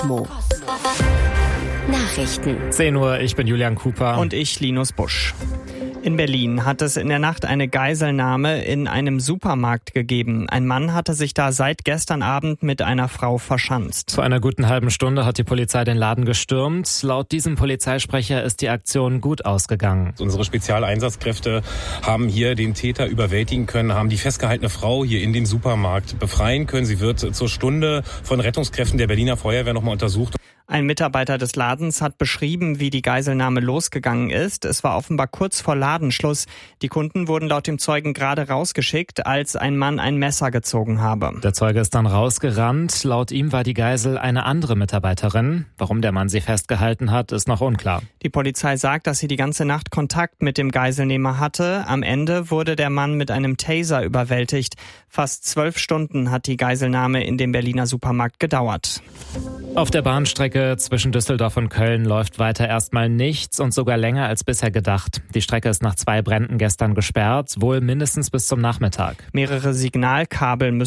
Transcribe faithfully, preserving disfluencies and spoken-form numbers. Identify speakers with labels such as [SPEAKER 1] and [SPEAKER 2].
[SPEAKER 1] Cosmo. Nachrichten.
[SPEAKER 2] zehn Uhr, ich bin Julian Cooper.
[SPEAKER 3] Und ich, Linus Busch. In Berlin hat es in der Nacht eine Geiselnahme in einem Supermarkt gegeben. Ein Mann hatte sich da seit gestern Abend mit einer Frau verschanzt.
[SPEAKER 2] Vor einer guten halben Stunde hat die Polizei den Laden gestürmt. Laut diesem Polizeisprecher ist die Aktion gut ausgegangen.
[SPEAKER 4] Unsere Spezialeinsatzkräfte haben hier den Täter überwältigen können, haben die festgehaltene Frau hier in dem Supermarkt befreien können. Sie wird zur Stunde von Rettungskräften der Berliner Feuerwehr nochmal untersucht.
[SPEAKER 3] Ein Mitarbeiter des Ladens hat beschrieben, wie die Geiselnahme losgegangen ist. Es war offenbar kurz vor Ladenschluss. Die Kunden wurden laut dem Zeugen gerade rausgeschickt, als ein Mann ein Messer gezogen habe.
[SPEAKER 2] Der Zeuge ist dann rausgerannt. Laut ihm war die Geisel eine andere Mitarbeiterin. Warum der Mann sie festgehalten hat, ist noch unklar.
[SPEAKER 3] Die Polizei sagt, dass sie die ganze Nacht Kontakt mit dem Geiselnehmer hatte. Am Ende wurde der Mann mit einem Taser überwältigt. Fast zwölf Stunden hat die Geiselnahme in dem Berliner Supermarkt gedauert.
[SPEAKER 2] Auf der Bahnstrecke zwischen Düsseldorf und Köln läuft weiter erstmal nichts und sogar länger als bisher gedacht. Die Strecke ist nach zwei Bränden gestern gesperrt, wohl mindestens bis zum Nachmittag.
[SPEAKER 3] Mehrere Signalkabel müssen